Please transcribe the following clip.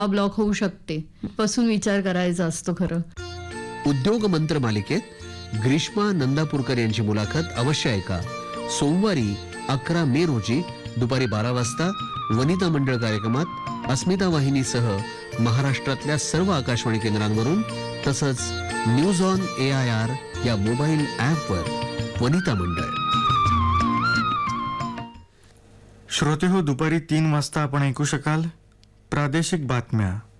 Block होऊ शकते पासून विचार करायचा असतो खरं. उद्योग मंत्र मालिकेत ग्रीष्मा नंदापूरकर यांची मुलाखत अवश्य ऐका. सोमवारी 11 मे रोजी दुपारी 12 वाजता वनिता मंडळ कार्यक्रमात अस्मिता वाहिनीसह महाराष्ट्रातल्या सर्व आकाशवाणी केंद्रांवरून तसंच न्यूज ऑन AIR या मोबाईल ॲपवर वनिता मंडळ. श्रोते हो, दुपारी 3 वाजता आपण ऐकू शकाल प्रादेशिक बातम्या.